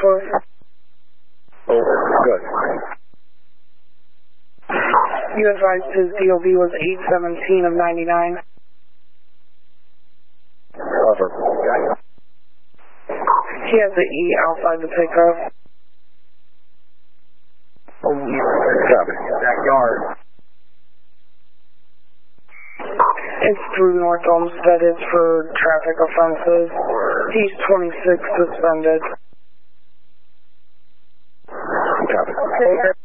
Northwest. Over. Good. You advised his DOB was 817 of 99. Over. He has the E outside the pickup. Copy. Backyard. It's through North Olmsted. It's for traffic offenses. He's 26 suspended. Copy. Okay.